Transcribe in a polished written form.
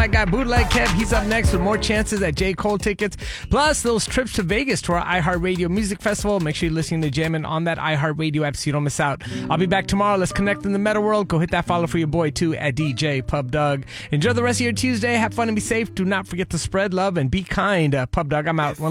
my guy Bootleg Kev. He's up next with more chances at J. Cole tickets. Plus, those trips to Vegas to our iHeartRadio Music Festival. Make sure you're listening to Jammin' on that iHeartRadio app so you don't miss out. I'll be back tomorrow. Let's connect in the meta world. Go hit that follow for your boy, too, at DJ Pub Dog. Enjoy the rest of your Tuesday. Have fun and be safe. Do not forget to spread love and be kind. Pub Dog, I'm out.